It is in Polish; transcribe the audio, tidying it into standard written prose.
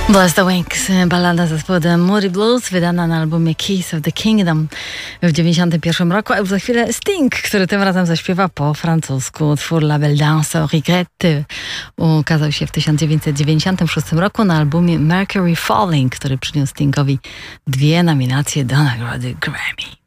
Bless the Wings, ballada zespołu The Moody Blues, wydana na albumie Keys of the Kingdom w 1991 roku, a już za chwilę Sting, który tym razem zaśpiewa po francusku. Utwór La Belle Danse aux Regrets ukazał się w 1996 roku na albumie Mercury Falling, który przyniósł Stingowi 2 nominacje do nagrody Grammy.